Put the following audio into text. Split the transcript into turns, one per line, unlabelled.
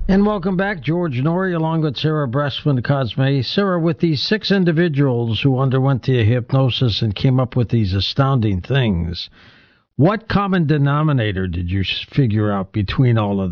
And welcome back, George Norrie, along with Sarah Bressman Cosme. Sarah, with these 6 individuals who underwent the hypnosis and came up with these astounding things, what common denominator did you figure out between all of